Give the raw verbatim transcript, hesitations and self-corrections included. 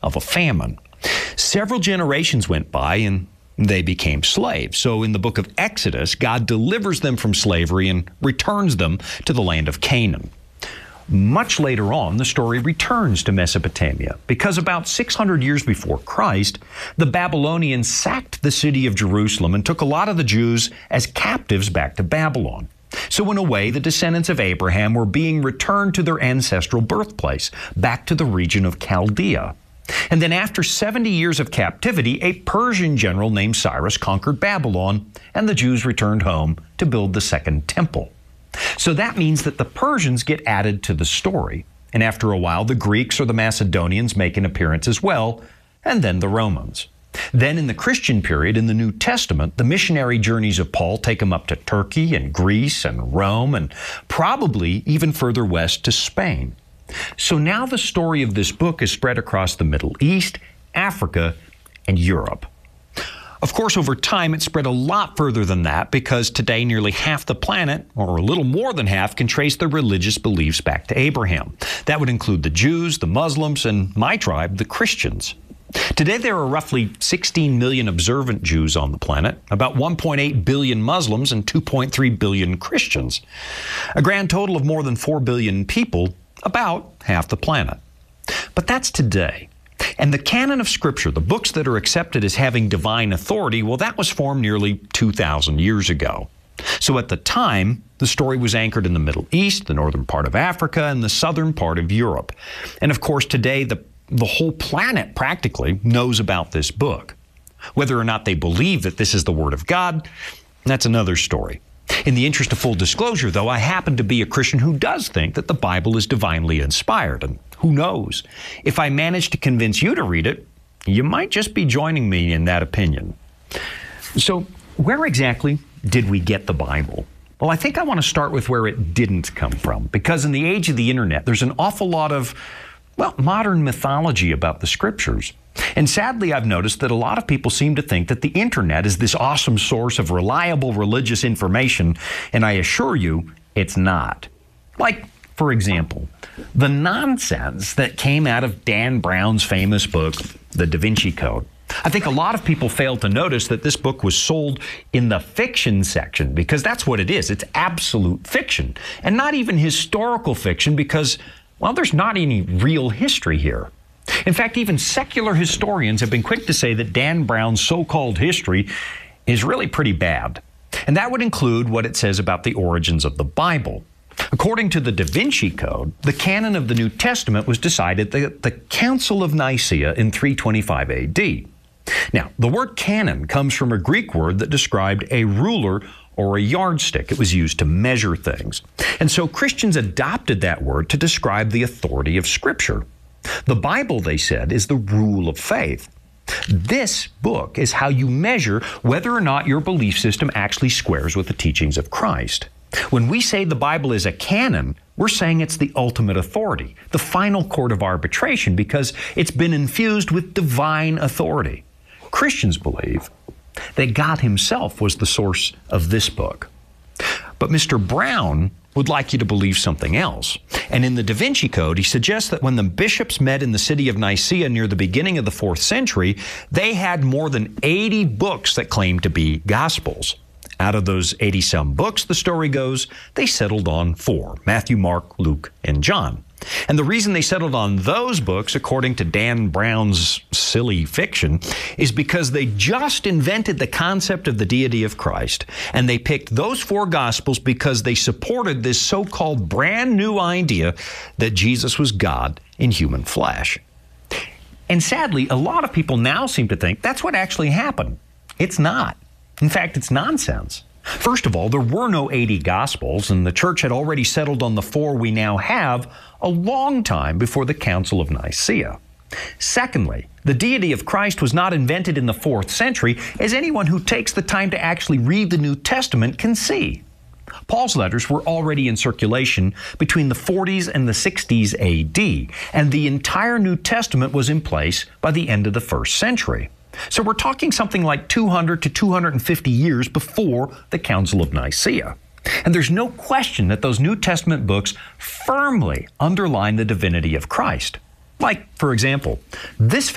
of a famine. Several generations went by and they became slaves. So in the book of Exodus, God delivers them from slavery and returns them to the land of Canaan. Much later on, the story returns to Mesopotamia because about six hundred years before Christ, the Babylonians sacked the city of Jerusalem and took a lot of the Jews as captives back to Babylon. So in a way, the descendants of Abraham were being returned to their ancestral birthplace, back to the region of Chaldea. And then after seventy years of captivity, a Persian general named Cyrus conquered Babylon, and the Jews returned home to build the second temple. So that means that the Persians get added to the story. And after a while, the Greeks or the Macedonians make an appearance as well, and then the Romans. Then in the Christian period in the New Testament, the missionary journeys of Paul take him up to Turkey and Greece and Rome and probably even further west to Spain. So now the story of this book is spread across the Middle East, Africa, and Europe. Of course, over time, it spread a lot further than that because today nearly half the planet, or a little more than half, can trace their religious beliefs back to Abraham. That would include the Jews, the Muslims, and my tribe, the Christians. Today, there are roughly sixteen million observant Jews on the planet, about one point eight billion Muslims, and two point three billion Christians. A grand total of more than four billion people, about half the planet. But that's today. And the canon of Scripture, the books that are accepted as having divine authority, well, that was formed nearly two thousand years ago. So at the time, the story was anchored in the Middle East, the northern part of Africa, and the southern part of Europe. And of course, today, the, the whole planet practically knows about this book. Whether or not they believe that this is the Word of God, that's another story. In the interest of full disclosure, though, I happen to be a Christian who does think that the Bible is divinely inspired, and who knows? If I manage to convince you to read it, you might just be joining me in that opinion. So, where exactly did we get the Bible? Well, I think I want to start with where it didn't come from, because in the age of the internet, there's an awful lot of, well, modern mythology about the Scriptures. And sadly, I've noticed that a lot of people seem to think that the internet is this awesome source of reliable religious information, and I assure you, it's not. Like, for example, the nonsense that came out of Dan Brown's famous book, The Da Vinci Code. I think a lot of people fail to notice that this book was sold in the fiction section, because that's what it is. It's absolute fiction, and not even historical fiction because, well, there's not any real history here. In fact, even secular historians have been quick to say that Dan Brown's so-called history is really pretty bad. And that would include what it says about the origins of the Bible. According to the Da Vinci Code, the canon of the New Testament was decided at the Council of Nicaea in three twenty-five A D. Now, the word canon comes from a Greek word that described a ruler or a yardstick. It was used to measure things. And so Christians adopted that word to describe the authority of Scripture. The Bible, they said, is the rule of faith. This book is how you measure whether or not your belief system actually squares with the teachings of Christ. When we say the Bible is a canon, we're saying it's the ultimate authority, the final court of arbitration, because it's been infused with divine authority. Christians believe that God Himself was the source of this book. But Mister Brown would like you to believe something else. And in the Da Vinci Code, he suggests that when the bishops met in the city of Nicaea near the beginning of the fourth century, they had more than eighty books that claimed to be Gospels. Out of those eighty-some books, the story goes, they settled on four: Matthew, Mark, Luke, and John. And the reason they settled on those books, according to Dan Brown's silly fiction, is because they just invented the concept of the deity of Christ. And they picked those four Gospels because they supported this so-called brand new idea that Jesus was God in human flesh. And sadly, a lot of people now seem to think that's what actually happened. It's not. In fact, it's nonsense. First of all, there were no eighty Gospels, and the church had already settled on the four we now have a long time before the Council of Nicaea. Secondly, the deity of Christ was not invented in the fourth century, as anyone who takes the time to actually read the New Testament can see. Paul's letters were already in circulation between the forties and the sixties A D, and the entire New Testament was in place by the end of the first century. So we're talking something like two hundred to two hundred fifty years before the Council of Nicaea. And there's no question that those New Testament books firmly underline the divinity of Christ. Like, for example, this